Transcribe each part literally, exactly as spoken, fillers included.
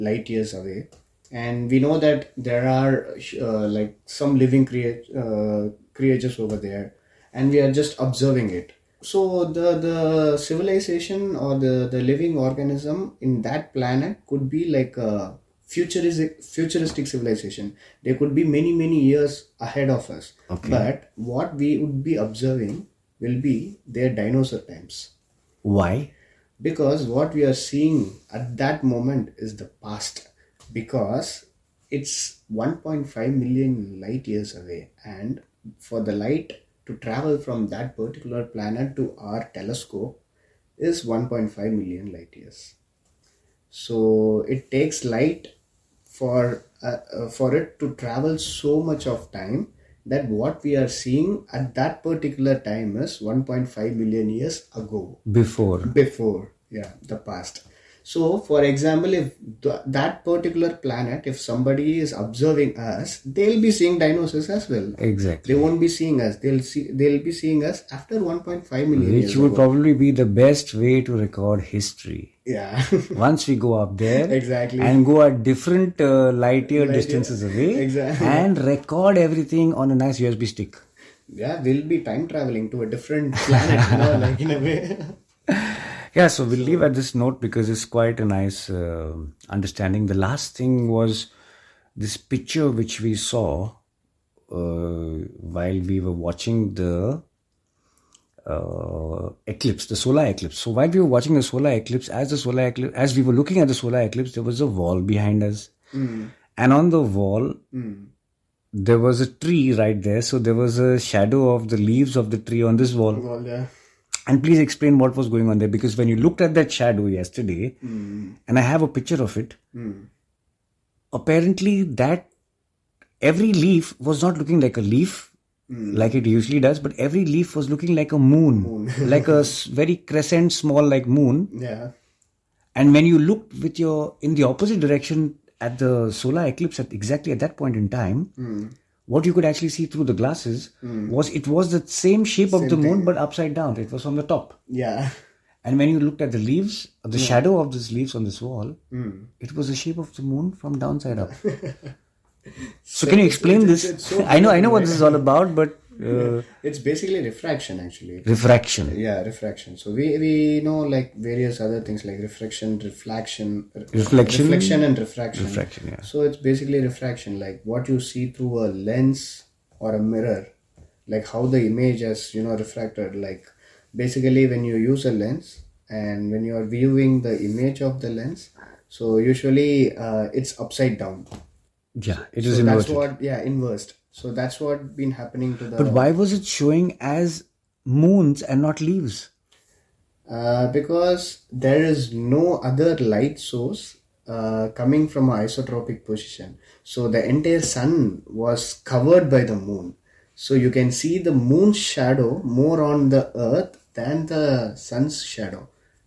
light years away. And we know that there are uh, like some living crea- uh, creatures over there, and we are just observing it. So the the civilization or the, the living organism in that planet could be like a futuristic futuristic civilization. They could be many many years ahead of us. Okay. But what we would be observing will be their dinosaur times. Why? Because what we are seeing at that moment is the past. Because it's one point five million light years away, and for the light to travel from that particular planet to our telescope is one point five million light years. So it takes light for uh, uh, for it to travel so much of time that what we are seeing at that particular time is one point five million years ago. Before. Before, yeah, the past. So, for example, if th- that particular planet, if somebody is observing us, they'll be seeing dinosaurs as well. Exactly. They won't be seeing us. They'll see. They'll be seeing us after one point five million Which years would ago. probably be the best way to record history. Yeah. Once we go up there, Exactly. and go at different uh, light year Light distances year. away, Exactly. and record everything on a nice U S B stick. Yeah, we'll be time traveling to a different planet, you know, like in a way. Yeah, so we'll leave at this note because it's quite a nice uh, understanding. The last thing was this picture which we saw uh, while we were watching the uh, eclipse, the solar eclipse. So while we were watching the solar eclipse, as the solar eclipse, as we were looking at the solar eclipse, there was a wall behind us, Mm. and on the wall Mm. there was a tree right there. So there was a shadow of the leaves of the tree on this wall. Well, yeah. And please explain what was going on there, because when you looked at that shadow yesterday, Mm. and I have a picture of it, Mm. apparently that every leaf was not looking like a leaf Mm. like it usually does, but every leaf was looking like a moon, Moon. like a s- very crescent, small like moon. Yeah. And when you looked with your in the opposite direction at the solar eclipse at exactly at that point in time, Mm. what you could actually see through the glasses was it was the same shape of Same the moon, thing. but upside down. It was from the top. Yeah. And when you looked at the leaves, the shadow of these leaves on this wall, Mm. it was the shape of the moon from downside up. So, So can you it's- explain it's- this? it's so I know, I know what beautiful, this is all about, but uh, It's basically refraction, actually. refraction. Yeah, refraction. So we we know like various other things like refraction, reflection, Reflection? reflection, and refraction. Refraction, yeah. So it's basically refraction, like what you see through a lens or a mirror, like how the image is, you know, refracted. Like basically when you use a lens and when you are viewing the image of the lens, so usually uh, it's upside down. Yeah, it is So that's inverted. what, yeah, inversed. So that's what been happening to the. But why was it showing as moons and not leaves? Uh, because there is no other light source uh, coming from an isotropic position. So the entire sun was covered by the moon. So you can see the moon's shadow more on the earth than the sun's shadow.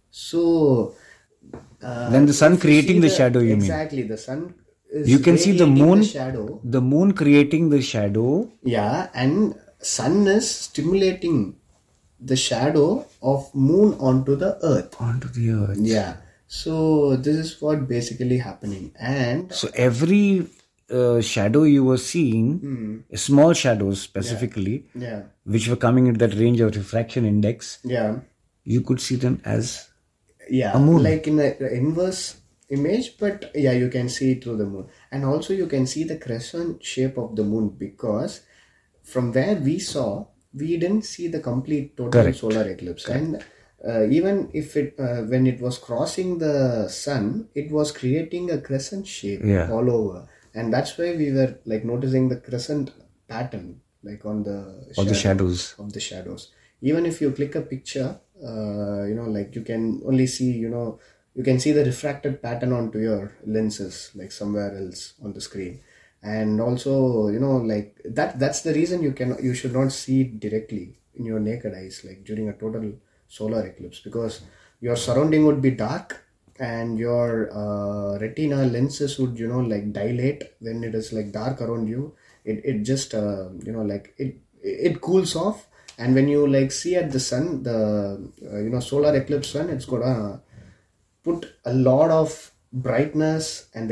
So uh, Then the sun if you creating see the shadow, you mean? Exactly, the sun is You can see the radiating moon, shadow. the moon creating the shadow. Yeah, and sun is stimulating the shadow of moon onto the earth. Onto the earth. Yeah. So this is what basically happening. And So every uh, shadow you were seeing, small shadows specifically, yeah, which were coming into that range of refraction index, yeah, you could see them as yeah, A moon. like in the inverse image, but yeah, you can see it through the moon. And also you can see the crescent shape of the moon, because from where we saw, we didn't see the complete total Correct. solar eclipse. And uh, even if it uh, when it was crossing the sun, it was creating a crescent shape Yeah. all over. And that's why we were like noticing the crescent pattern like on the or the shadow shadows. of the shadows. Even if you click a picture, uh, you know, like you can only see, you know, you can see the refracted pattern onto your lenses, like somewhere else on the screen. And also, you know, like that, that's the reason you can, you should not see it directly in your naked eyes, like during a total solar eclipse, because your surrounding would be dark and your uh, retina lenses would, you know, like dilate when it is like dark around you. It, it just, uh, you know, like it, it cools off. And when you like see at the sun, the, uh, you know, solar eclipse sun, it's gonna put a lot of brightness and the